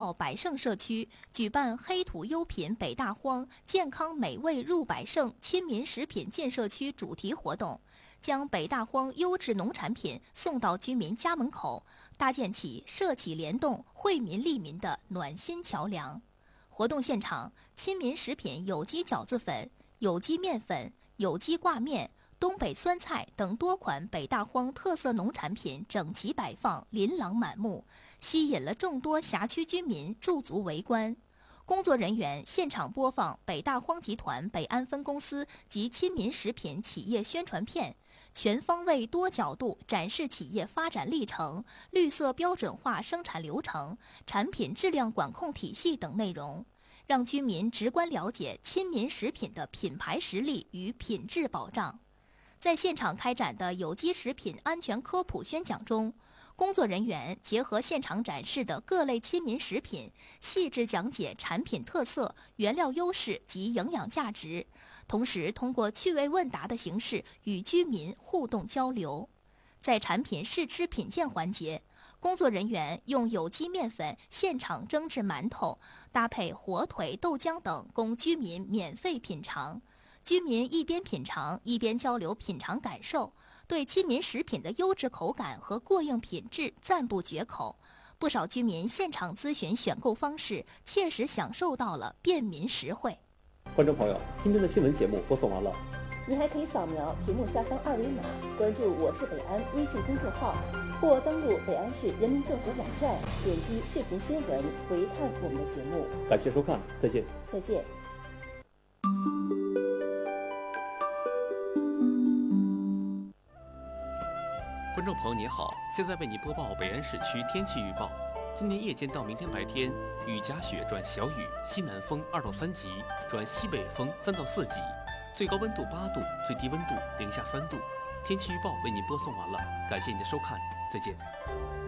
道百盛社区举办黑土优品北大荒，健康美味入百盛亲民食品建设区主题活动，将北大荒优质农产品送到居民家门口，搭建起社企联动、惠民利民的暖心桥梁。活动现场，亲民食品有机饺子粉、有机面粉、有机挂面、东北酸菜等多款北大荒特色农产品整齐摆放，琳琅满目，吸引了众多辖区居民驻足围观。工作人员现场播放北大荒集团北安分公司及亲民食品企业宣传片，全方位多角度展示企业发展历程、绿色标准化生产流程、产品质量管控体系等内容，让居民直观了解亲民食品的品牌实力与品质保障。在现场开展的有机食品安全科普宣讲中，工作人员结合现场展示的各类亲民食品，细致讲解产品特色、原料优势及营养价值，同时通过趣味问答的形式与居民互动交流。在产品试吃品鉴环节，工作人员用有机面粉现场蒸制馒头，搭配火腿、豆浆等供居民免费品尝。居民一边品尝一边交流品尝感受，对亲民食品的优质口感和过硬品质赞不绝口。不少居民现场咨询选购方式，切实享受到了便民实惠。 观众朋友，今天的新闻节目播送完了， 你还可以扫描屏幕下方2维码，关注我是北安微信公众号，或登录北安市人民政府网站，点击视频新闻回看我们的节目。 感谢收看，再见。 再见。 观众朋友您好，现在为您播报北安市区天气预报。今天夜间到明天白天，雨夹雪转小雨，西南风2到3级转西北风3到4级，最高温度8度，最低温度零下3度。天气预报为您播送完了，感谢您的收看，再见。